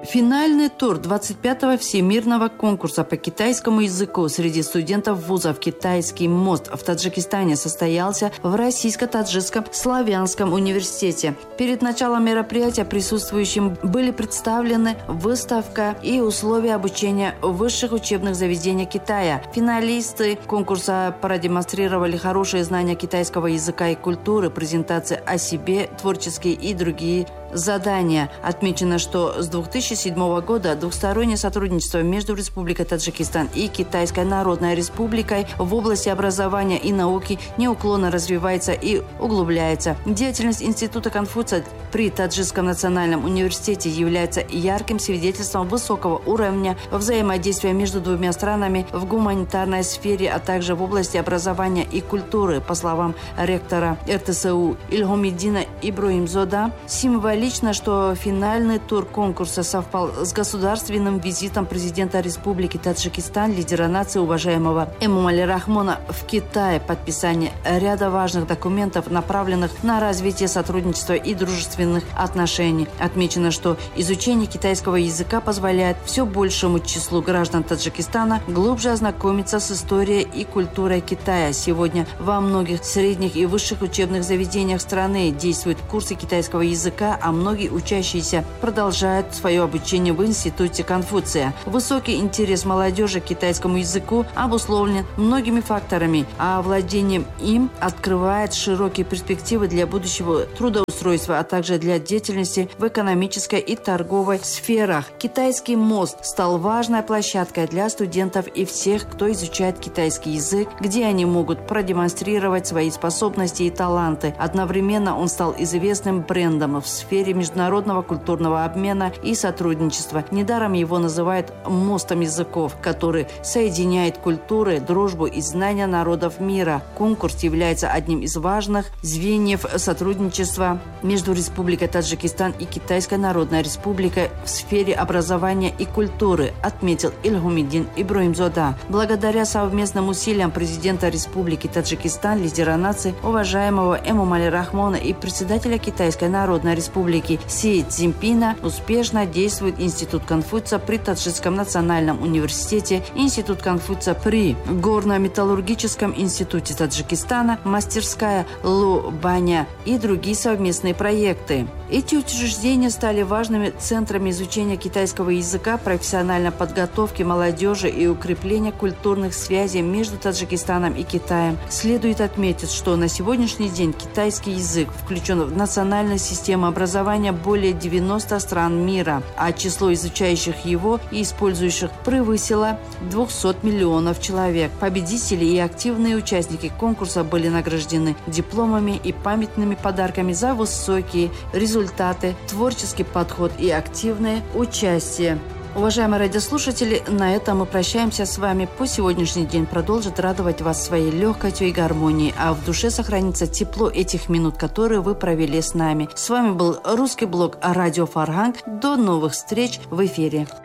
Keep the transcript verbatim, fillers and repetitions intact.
Финальный тур двадцать пятого всемирного конкурса по китайскому языку среди студентов вузов «Китайский мост» в Таджикистане состоялся в Российско-Таджикском славянском университете. Перед началом мероприятия присутствующим были представлены выставка и условия обучения в высших учебных заведениях Китая. Финалисты конкурса продемонстрировали хорошие знания китайского языка и культуры, презентации о себе, творческие и другие задания. Отмечено, что с две тысячи седьмого года двухстороннее сотрудничество между Республикой Таджикистан и Китайской Народной Республикой в области образования и науки неуклонно развивается и углубляется. Деятельность Института Конфуция при Таджикском национальном университете является ярким свидетельством высокого уровня взаимодействия между двумя странами в гуманитарной сфере, а также в области образования и культуры. По словам ректора эр тэ эс у Ильгомиддина Иброимзода, символично, что финальный тур конкурса совпал с государственным визитом президента Республики Таджикистан, лидера нации уважаемого Эмомали Рахмона в Китае, подписание ряда важных документов, направленных на развитие сотрудничества и дружественных отношений. Отмечено, что изучение китайского языка позволяет все большему числу граждан Таджикистана глубже ознакомиться с историей и культурой Китая. Сегодня во многих средних и высших учебных заведениях страны действуют курсы китайского языка, а многие учащиеся продолжают свое обучение в Институте Конфуция. Высокий интерес молодежи к китайскому языку обусловлен многими факторами, а владение им открывает широкие перспективы для будущего трудоустройства, а также для деятельности в экономической и торговой сферах. Китайский мост стал важной площадкой для студентов и всех, кто изучает китайский язык, где они могут продемонстрировать свои способности и таланты. Одновременно он стал известным брендом в сфере международного культурного обмена и сотрудничества. Недаром его называют мостом языков, который соединяет культуры, дружбу и знания народов мира. Конкурс является одним из важных звеньев сотрудничества между Республикой Таджикистан и Китайской Народной Республикой в сфере образования и культуры, отметил Ильгомиддин Иброимзода. Благодаря совместным усилиям президента Республики Таджикистан, лидера нации уважаемого Эмомали Рахмона и председателя Китайской Народной Республики Си Цзиньпина успешно действует Институт Конфуция при Таджикском национальном университете, Институт Конфуция при Горно-металлургическом институте Таджикистана, мастерская Лу-Баня и другие совместные проекты. Эти учреждения стали важными центрами изучения китайского языка, профессиональной подготовки молодежи и укрепления культурных связей между Таджикистаном и Китаем. Следует отметить, что на сегодняшний день китайский язык включен в национальную систему образования более девяноста стран мира, а число изучающих его и использующих превысило двухсот миллионов человек. Победители и активные участники конкурса были награждены дипломами и памятными подарками за высокие результаты. результаты, творческий подход и активное участие. Уважаемые радиослушатели, на этом мы прощаемся с вами. По сегодняшний день продолжит радовать вас своей легкостью и гармонией, а в душе сохранится тепло этих минут, которые вы провели с нами. С вами был русский блог «Радио Фарганг». До новых встреч в эфире.